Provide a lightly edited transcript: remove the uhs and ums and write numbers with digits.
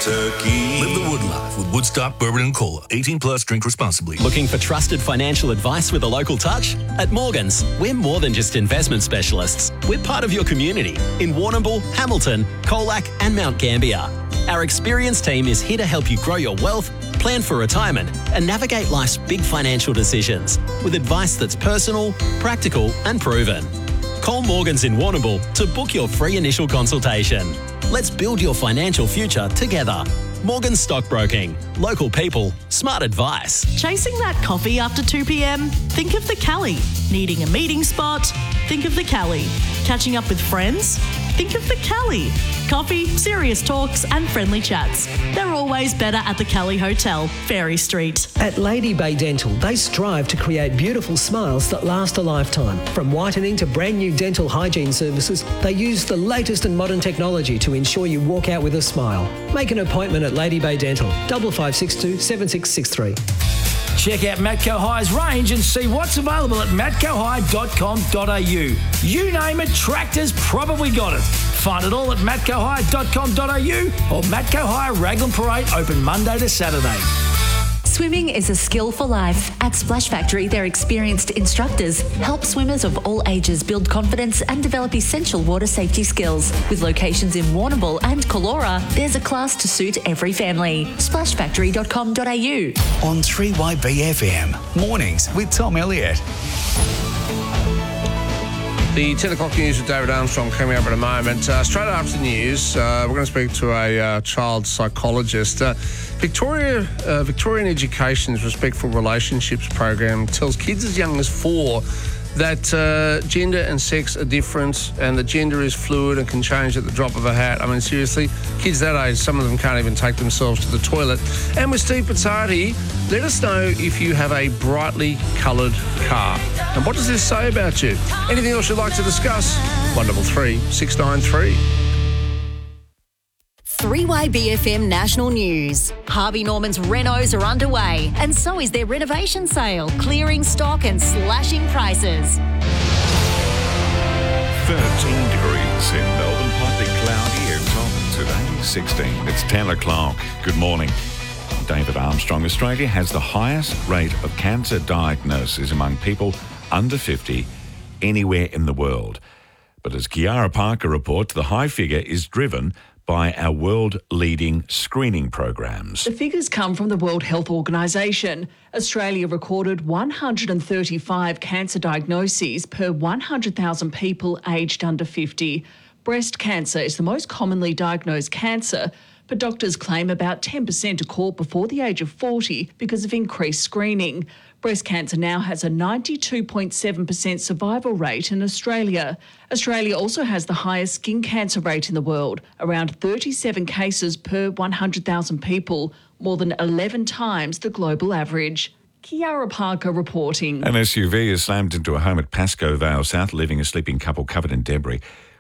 Kentucky. Live the Wood life with Woodstock Bourbon and Cola. 18 plus, drink responsibly. Looking for trusted financial advice with a local touch? At Morgans, we're more than just investment specialists. We're part of your community in Warrnambool, Hamilton, Colac and Mount Gambier. Our experienced team is here to help you grow your wealth, plan for retirement and navigate life's big financial decisions with advice that's personal, practical and proven. Call Morgans in Warrnambool to book your free initial consultation. Let's build your financial future together. Morgans Stockbroking. Local people. Smart advice. Chasing that coffee after 2 p.m? Think of the Cali. Needing a meeting spot? Think of the Cali. Catching up with friends? Think of the Cali. Coffee, serious talks and friendly chats. They're always better at the Cali Hotel, Ferry Street. At Lady Bay Dental, they strive to create beautiful smiles that last a lifetime. From whitening to brand new dental hygiene services, they use the latest and modern technology to ensure you walk out with a smile. Make an appointment at Lady Bay Dental, 5562 7663. Check out Matco High's range and see what's available at matcohigh.com.au. You name it, tractors probably got it. Find it all at matcohigh.com.au or Matco High Raglan Parade, open Monday to Saturday. Swimming is a skill for life. At Splash Factory, their experienced instructors help swimmers of all ages build confidence and develop essential water safety skills. With locations in Warrnambool and Callora, there's a class to suit every family. Splashfactory.com.au. On 3YB FM, mornings with Tom Elliott. The 10 o'clock news with David Armstrong coming up in a moment. Straight after the news, we're going to speak to a child psychologist. Victorian Education's Respectful Relationships program tells kids as young as 4 that gender and sex are different and that gender is fluid and can change at the drop of a hat. I mean, seriously, kids that age, some of them can't even take themselves to the toilet. And with Steve Pizzardi, let us know if you have a brightly coloured car. And what does this say about you? Anything else you'd like to discuss? 133 693. 3YBFM National News. Harvey Norman's renos are underway, and so is their renovation sale, clearing stock and slashing prices. 13 degrees in Melbourne, partly cloudy and Tom today, 16. It's 10 o'clock. Good morning. David Armstrong. Australia has the highest rate of cancer diagnosis among people under 50 anywhere in the world. But as Kiara Parker reports, the high figure is driven by our world-leading screening programs. The figures come from the World Health Organisation. Australia recorded 135 cancer diagnoses per 100,000 people aged under 50. Breast cancer is the most commonly diagnosed cancer, but doctors claim about 10% are caught before the age of 40 because of increased screening. Breast cancer now has a 92.7% survival rate in Australia. Australia also has the highest skin cancer rate in the world, around 37 cases per 100,000 people, more than 11 times the global average. Kiara Parker reporting. An SUV has slammed into a home at Pascoe Vale South, leaving a sleeping couple covered in debris.